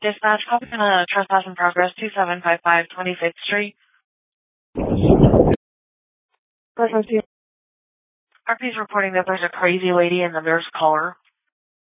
Dispatch, copy on a trespass in progress, 2755 25th Street. RP's reporting that there's a crazy lady in the nurse car.